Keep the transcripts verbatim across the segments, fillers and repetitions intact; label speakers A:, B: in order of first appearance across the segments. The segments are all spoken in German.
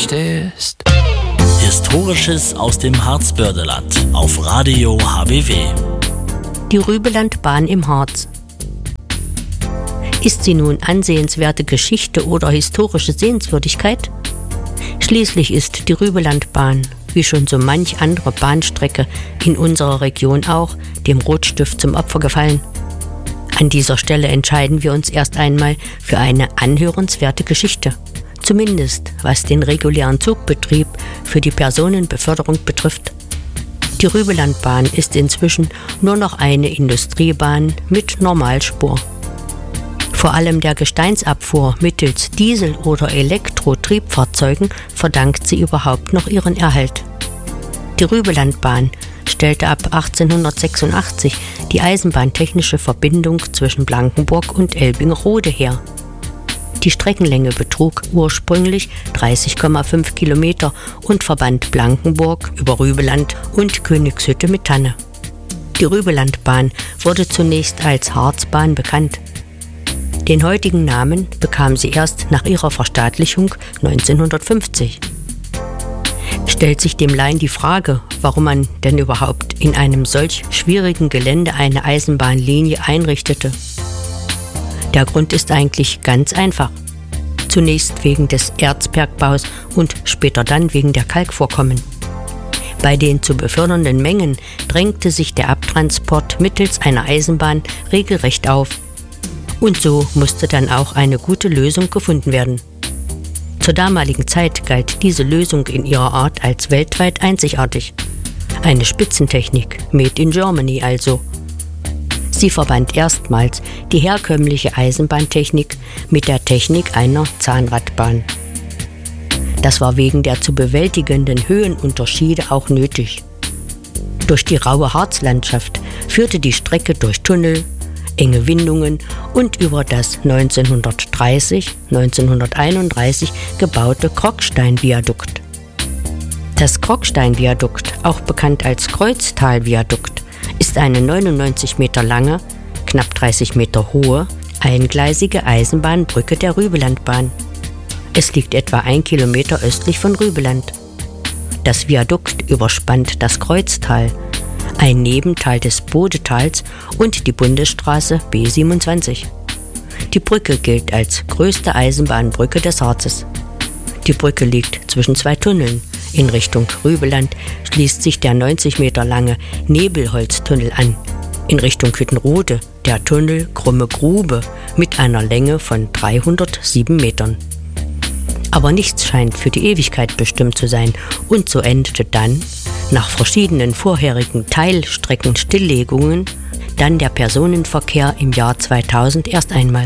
A: Geschichte ist.
B: Historisches aus dem Harzbördeland auf Radio H B W.
C: Die Rübelandbahn im Harz. Ist sie nun ansehenswerte Geschichte oder historische Sehenswürdigkeit? Schließlich ist die Rübelandbahn, wie schon so manch andere Bahnstrecke in unserer Region auch, dem Rotstift zum Opfer gefallen. An dieser Stelle entscheiden wir uns erst einmal für eine anhörenswerte Geschichte. Zumindest was den regulären Zugbetrieb für die Personenbeförderung betrifft. Die Rübelandbahn ist inzwischen nur noch eine Industriebahn mit Normalspur. Vor allem der Gesteinsabfuhr mittels Diesel- oder Elektrotriebfahrzeugen verdankt sie überhaupt noch ihren Erhalt. Die Rübelandbahn stellte ab achtzehnhundertsechsundachtzig die eisenbahntechnische Verbindung zwischen Blankenburg und Elbingerode her. Die Streckenlänge betrug ursprünglich dreißig Komma fünf Kilometer und verband Blankenburg über Rübeland und Königshütte mit Tanne. Die Rübelandbahn wurde zunächst als Harzbahn bekannt. Den heutigen Namen bekam sie erst nach ihrer Verstaatlichung neunzehnhundertfünfzig. Stellt sich dem Laien die Frage, warum man denn überhaupt in einem solch schwierigen Gelände eine Eisenbahnlinie einrichtete. Der Grund ist eigentlich ganz einfach. Zunächst wegen des Erzbergbaus und später dann wegen der Kalkvorkommen. Bei den zu befördernden Mengen drängte sich der Abtransport mittels einer Eisenbahn regelrecht auf. Und so musste dann auch eine gute Lösung gefunden werden. Zur damaligen Zeit galt diese Lösung in ihrer Art als weltweit einzigartig. Eine Spitzentechnik, made in Germany also. Sie verband erstmals die herkömmliche Eisenbahntechnik mit der Technik einer Zahnradbahn. Das war wegen der zu bewältigenden Höhenunterschiede auch nötig. Durch die raue Harzlandschaft führte die Strecke durch Tunnel, enge Windungen und über das neunzehnhundertdreißig, neunzehnhunderteinunddreißig gebaute Krockstein-Viadukt. Das Krockstein-Viadukt, auch bekannt als Kreuztal-Viadukt, ist eine neunundneunzig Meter lange, knapp dreißig Meter hohe, eingleisige Eisenbahnbrücke der Rübelandbahn. Es liegt etwa ein Kilometer östlich von Rübeland. Das Viadukt überspannt das Kreuztal, ein Nebental des Bodetals und die Bundesstraße B siebenundzwanzig. Die Brücke gilt als größte Eisenbahnbrücke des Harzes. Die Brücke liegt zwischen zwei Tunneln. In Richtung Rübeland schließt sich der neunzig Meter lange Nebelholztunnel an. In Richtung Hüttenrode der Tunnel Krumme Grube mit einer Länge von dreihundertsieben Metern. Aber nichts scheint für die Ewigkeit bestimmt zu sein und so endete dann, nach verschiedenen vorherigen Teilstreckenstilllegungen, dann der Personenverkehr im Jahr zweitausend erst einmal.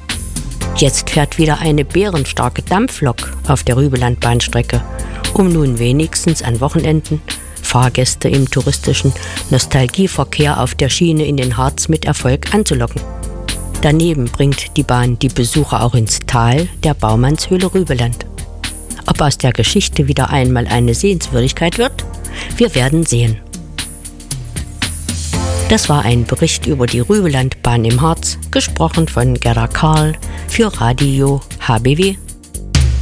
C: Jetzt fährt wieder eine bärenstarke Dampflok auf der Rübelandbahnstrecke, um nun wenigstens an Wochenenden Fahrgäste im touristischen Nostalgieverkehr auf der Schiene in den Harz mit Erfolg anzulocken. Daneben bringt die Bahn die Besucher auch ins Tal der Baumannshöhle Rübeland. Ob aus der Geschichte wieder einmal eine Sehenswürdigkeit wird? Wir werden sehen. Das war ein Bericht über die Rübelandbahn im Harz, gesprochen von Gerda Karl für Radio H B W.